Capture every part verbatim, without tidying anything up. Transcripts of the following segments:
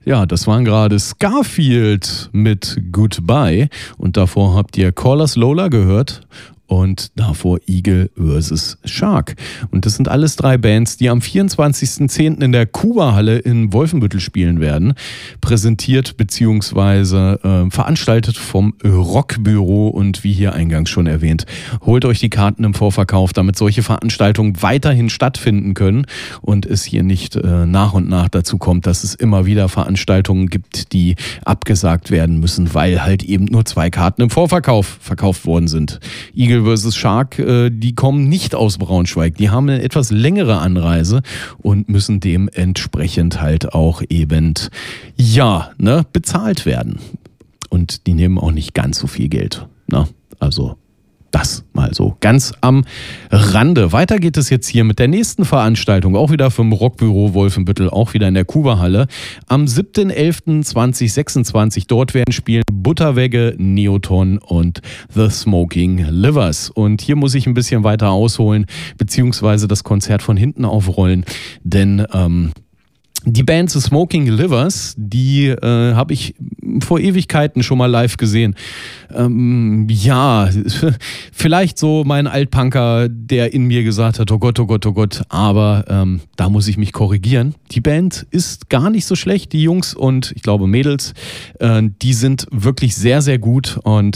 Ja, das waren gerade Scarfield mit Goodbye und davor habt ihr Callers Lola gehört und davor Eagle versus. Shark. Und das sind alles drei Bands, die am vierundzwanzigsten zehnten in der Kuba-Halle in Wolfenbüttel spielen werden. Präsentiert bzw. Äh, veranstaltet vom Rockbüro und wie hier eingangs schon erwähnt, holt euch die Karten im Vorverkauf, damit solche Veranstaltungen weiterhin stattfinden können und es hier nicht äh, nach und nach dazu kommt, dass es immer wieder Veranstaltungen gibt, die abgesagt werden müssen, weil halt eben nur zwei Karten im Vorverkauf verkauft worden sind. Eagle versus. Shark, äh, die kommen nicht aus Braunschweig. Die haben eine etwas längere Anreise und müssen dementsprechend halt auch eben, ja, ne, bezahlt werden. Und die nehmen auch nicht ganz so viel Geld. Ne? Also das mal so ganz am Rande. Weiter geht es jetzt hier mit der nächsten Veranstaltung, auch wieder vom Rockbüro Wolfenbüttel, auch wieder in der Kuba-Halle. Am siebten elften zweitausendsechsundzwanzig, dort werden spielen Butterwegge, Neoton und The Smoking Livers. Und hier muss ich ein bisschen weiter ausholen, beziehungsweise das Konzert von hinten aufrollen, denn ähm, die Band The Smoking Livers, die äh, habe ich vor Ewigkeiten schon mal live gesehen. Ähm, ja, vielleicht so mein Altpunker, der in mir gesagt hat, oh Gott, oh Gott, oh Gott, aber ähm, da muss ich mich korrigieren. Die Band ist gar nicht so schlecht, die Jungs und ich glaube Mädels, äh, die sind wirklich sehr, sehr gut und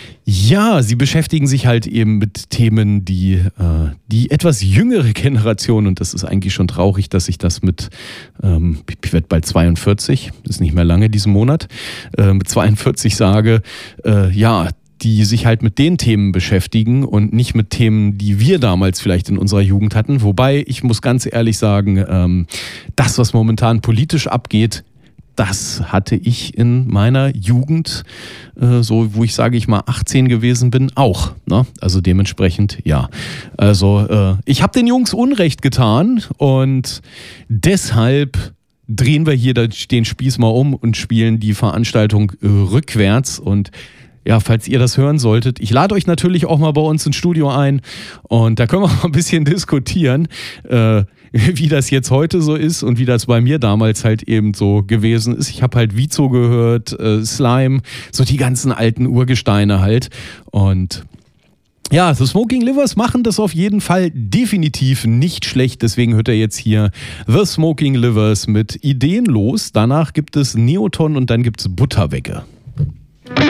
ja, sie beschäftigen sich halt eben mit Themen, die äh, die etwas jüngere Generation, und das ist eigentlich schon traurig, dass ich das mit, ähm, ich werde bald zweiundvierzig, ist nicht mehr lange diesen Monat, äh, mit zweiundvierzig sage, äh, ja, die sich halt mit den Themen beschäftigen und nicht mit Themen, die wir damals vielleicht in unserer Jugend hatten. Wobei, ich muss ganz ehrlich sagen, ähm, das, was momentan politisch abgeht, das hatte ich in meiner Jugend, äh, so wo ich sage ich mal achtzehn gewesen bin, auch. Ne? Also dementsprechend, ja. Also äh, ich habe den Jungs Unrecht getan und deshalb drehen wir hier den Spieß mal um und spielen die Veranstaltung äh, rückwärts. Und ja, falls ihr das hören solltet, ich lade euch natürlich auch mal bei uns ins Studio ein und da können wir mal ein bisschen diskutieren, äh, wie das jetzt heute so ist und wie das bei mir damals halt eben so gewesen ist. Ich habe halt Vizo gehört, äh, Slime, so die ganzen alten Urgesteine halt. Und ja, The Smoking Livers machen das auf jeden Fall definitiv nicht schlecht. Deswegen hört er jetzt hier The Smoking Livers mit Ideenlos. Danach gibt es Neoton und dann gibt es Butterwegge.